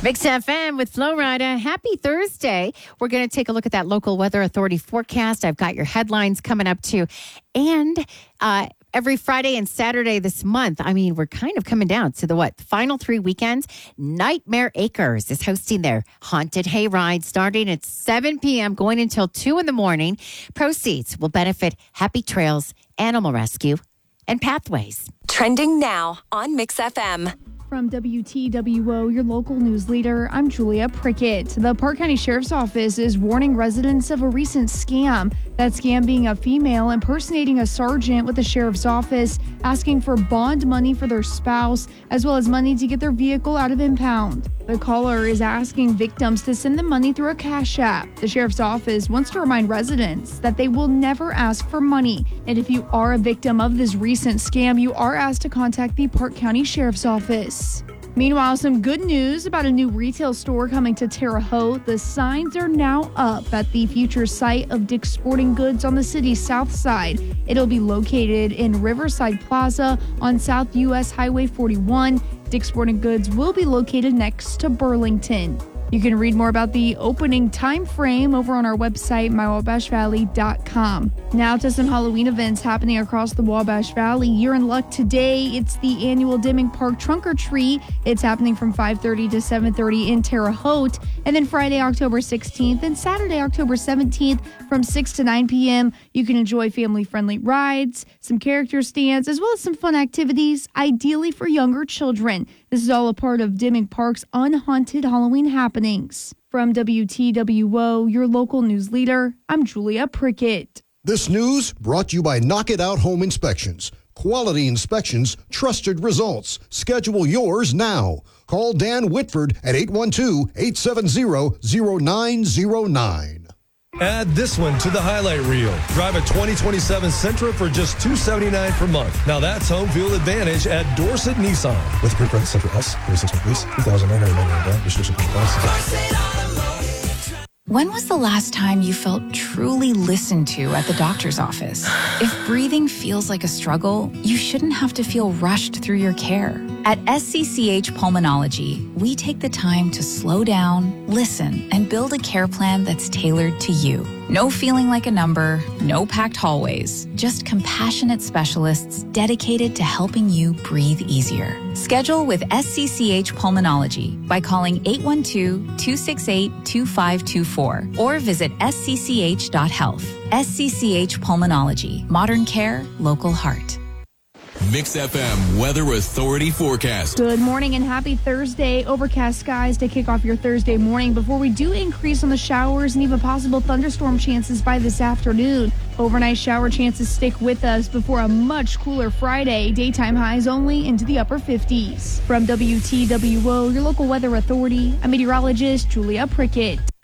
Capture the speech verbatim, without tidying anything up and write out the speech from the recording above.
Mix F M with Flo Rida. Happy Thursday. We're going to take a look at that local weather authority forecast. I've got your headlines coming up too. And uh, every Friday and Saturday this month, I mean, we're kind of coming down to the what? Final three weekends. Nightmare Acres is hosting their Haunted Hayride starting at seven p.m. going until two in the morning. Proceeds will benefit Happy Trails, Animal Rescue, and Pathways. Trending now on Mix F M. From W T W O, your local news leader, I'm Julia Prickett. The Park County Sheriff's Office is warning residents of a recent scam. That scam being a female impersonating a sergeant with the sheriff's office, asking for bond money for their spouse, as well as money to get their vehicle out of impound. The caller is asking victims to send the money through a cash app. The sheriff's office wants to remind residents that they will never ask for money. And if you are a victim of this recent scam, you are asked to contact the Park County Sheriff's Office. Meanwhile, some good news about a new retail store coming to Terre Haute. The signs are now up at the future site of Dick's Sporting Goods on the city's south side. It'll be located in Riverside Plaza on South U S Highway forty-one. Dick's Sporting Goods will be located next to Burlington. You can read more about the opening time frame over on our website, my wabash valley dot com. Now to some Halloween events happening across the Wabash Valley. You're in luck today. It's the annual Deming Park Trunk or Treat. It's happening from five thirty to seven thirty in Terre Haute. And then Friday, October sixteenth and Saturday, October seventeenth from six to nine p.m. You can enjoy family-friendly rides, some character stands, as well as some fun activities, ideally for younger children. This is all a part of Deming Park's Unhaunted Halloween happenings. From W T W O, your local news leader, I'm Julia Prickett. This news brought to you by Knock It Out Home Inspections. Quality inspections, trusted results. Schedule yours now. Call Dan Whitford at eight one two, eight seven zero, zero nine zero nine. Add this one to the highlight reel. Drive a twenty twenty-seven Sentra for just two hundred seventy-nine dollars per month. Now that's home field advantage at Dorset Nissan. With pre-credit Sentra S, thirty-six month lease, two thousand nine hundred ninety-nine dollars down, restriction applies. When was the last time you felt truly listened to at the doctor's office? If breathing feels like a struggle, you shouldn't have to feel rushed through your care. At S C C H Pulmonology, we take the time to slow down, listen, and build a care plan that's tailored to you. No feeling like a number, no packed hallways, just compassionate specialists dedicated to helping you breathe easier. Schedule with S C C H Pulmonology by calling eight one two, two six eight, two five two four or visit s c c h dot health. S C C H Pulmonology, modern care, local heart. Mix F M Weather Authority forecast. Good morning and happy Thursday. Overcast skies to kick off your Thursday morning before we do increase on the showers and even possible thunderstorm chances by this afternoon. Overnight shower chances stick with us before a much cooler Friday. Daytime highs only into the upper fifties. From W T W O, your local weather authority, I'm meteorologist Julia Prickett.